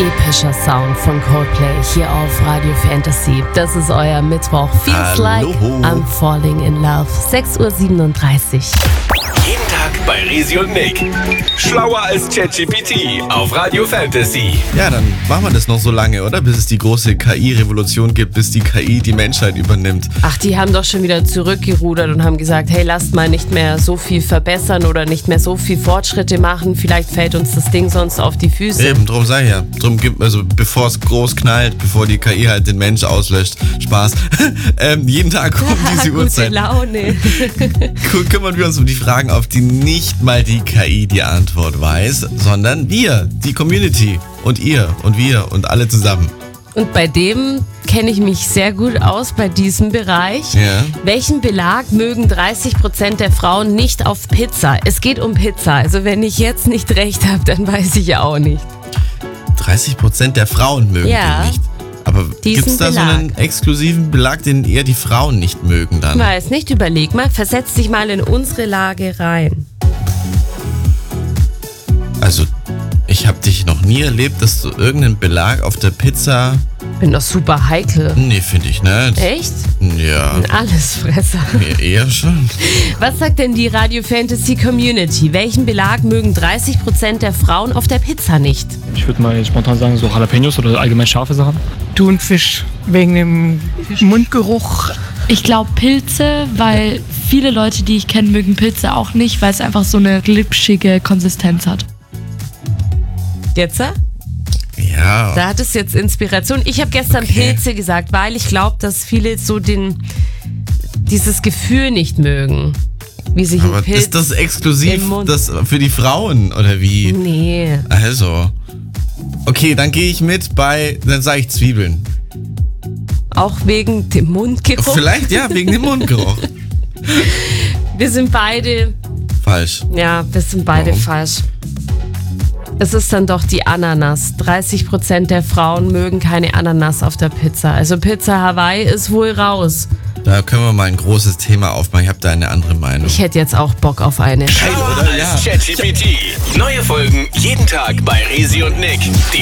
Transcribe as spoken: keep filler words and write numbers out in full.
Epischer Sound von Coldplay hier auf Radio Fantasy. Das ist euer Mittwoch. Feels Hallo. like I'm falling in love. sechs Uhr siebenunddreißig. Jeden Tag bei Risi und Nick. Schlauer als ChatGPT auf Radio Fantasy. Ja, dann machen wir das noch so lange, oder? Bis es die große K I-Revolution gibt, bis die K I die Menschheit übernimmt. Ach, die haben doch schon wieder zurückgerudert und haben gesagt, hey, lasst mal nicht mehr so viel verbessern oder nicht mehr so viel Fortschritte machen. Vielleicht fällt uns das Ding sonst auf die Füße. Eben, drum sei ja. Drum gibt, also bevor es groß knallt, bevor die K I halt den Mensch auslöscht. Spaß. ähm, jeden Tag um diese Gute Uhrzeit Laune. Kü- kümmern wir uns um die Fragen, auf die nicht mal die K I die Antwort weiß, sondern wir, die Community. Und ihr und wir und alle zusammen. Und bei dem kenne ich mich sehr gut aus, bei diesem Bereich. Ja. Welchen Belag mögen dreißig Prozent der Frauen nicht auf Pizza? Es geht um Pizza. Also wenn ich jetzt nicht recht habe, dann weiß ich auch nicht. dreißig Prozent der Frauen mögen Ja. den nicht. Aber Diesen gibt es da Belag. so einen exklusiven Belag, den eher die Frauen nicht mögen dann? Weiß nicht, überleg mal, versetz dich mal in unsere Lage rein. Also, ich habe dich noch nie erlebt, dass du irgendeinen Belag auf der Pizza... Bin doch super heikel. Nee, finde ich nicht. Echt? Ja, Ein Allesfresser. eher schon. Was sagt denn die Radio Fantasy Community? Welchen Belag mögen dreißig Prozent der Frauen auf der Pizza nicht? Ich würde mal spontan sagen, so Jalapenos oder allgemein scharfe Sachen. Thunfisch, wegen dem Mundgeruch. Ich glaube Pilze, weil viele Leute, die ich kenne, mögen Pilze auch nicht, weil es einfach so eine glitschige Konsistenz hat. Jetzt? Ja, Da hat es jetzt Inspiration. Ich habe gestern Okay. Pilze gesagt, weil ich glaube, dass viele so den dieses Gefühl nicht mögen. Wie sich aber ein Pilz ist das exklusiv im Mund- das für die Frauen oder wie? Nee. Also, okay, dann gehe ich mit bei, dann sage ich Zwiebeln. Auch wegen dem Mundgeruch. Vielleicht, ja, wegen dem Mundgeruch. Wir sind beide, Falsch. ja, wir sind beide Warum? falsch. Es ist dann doch die Ananas. dreißig Prozent der Frauen mögen keine Ananas auf der Pizza. Also Pizza Hawaii ist wohl raus. Da können wir mal ein großes Thema aufmachen. Ich habe da eine andere Meinung. Ich hätte jetzt auch Bock auf eine. Schlauer oder? Ja. als ChatGPT. Neue Folgen jeden Tag bei Risi und Nick. Die